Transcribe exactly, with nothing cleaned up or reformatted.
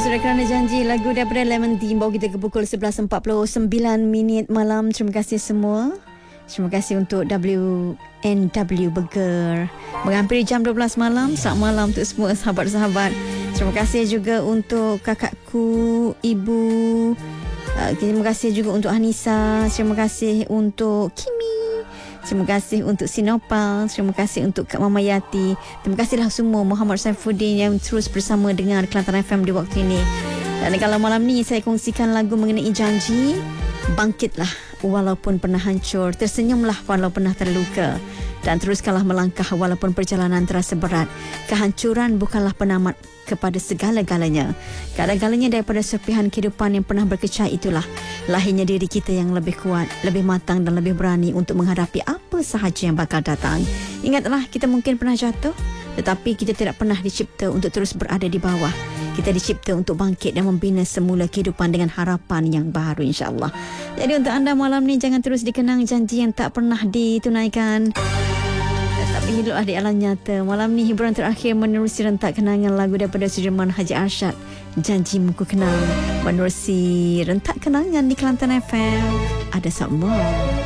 sudah kerana janji lagu daripada Lemon Tea bawa kita ke pukul sebelas empat puluh sembilan minit malam. Terima kasih semua. Terima kasih untuk W N W Burger. Menghampiri jam dua belas malam. Selamat malam untuk semua sahabat-sahabat. Terima kasih juga untuk kakakku, ibu. Uh, terima kasih juga untuk Anissa. Terima kasih untuk Kimi. Terima kasih untuk Sinopal. Terima kasih untuk Kak Mama Yati. Terima kasihlah semua Muhammad Saifuddin yang terus bersama dengan Kelantan F M di waktu ini. Dan kalau malam ni saya kongsikan lagu mengenai janji. Bangkitlah walaupun pernah hancur, tersenyumlah walau pernah terluka, dan teruskanlah melangkah walaupun perjalanan terasa berat. Kehancuran bukanlah penamat kepada segala-galanya. Kadang-galanya daripada serpihan kehidupan yang pernah berkecah itulah lahirnya diri kita yang lebih kuat, lebih matang dan lebih berani untuk menghadapi apa sahaja yang bakal datang. Ingatlah, kita mungkin pernah jatuh, tetapi kita tidak pernah dicipta untuk terus berada di bawah. Kita dicipta untuk bangkit dan membina semula kehidupan dengan harapan yang baru, insya-Allah. Jadi untuk anda malam ni, jangan terus dikenang janji yang tak pernah ditunaikan, tapi hiduplah di alam nyata. Malam ni hiburan terakhir menerusi rentak kenangan lagu daripada Sudirman Haji Arsyad, Janjimu Ku Kenal, menerusi rentak kenangan di Kelantan F M. Ada Sakmal.